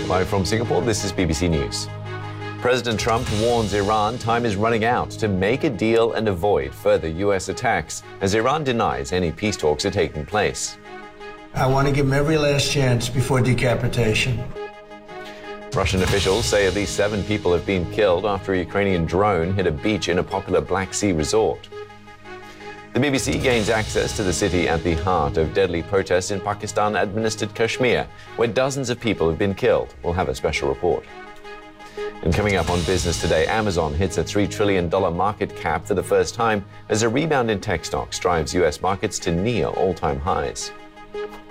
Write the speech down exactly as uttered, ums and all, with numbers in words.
Live from Singapore, this is B B C News. President Trump warns Iran time is running out to make a deal and avoid further U S attacks, as Iran denies any peace talks are taking place. I want to give them every last chance before decapitation. Russian officials say at least seven people have been killed after a Ukrainian drone hit a beach in a popular Black Sea resort. The B B C gains access to the city at the heart of deadly protests in Pakistan-administered Kashmir, where dozens of people have been killed. We'll have a special report. And coming up on Business Today, Amazon hits a three trillion dollars market cap for the first time as a rebound in tech stocks drives U S markets to near all-time highs.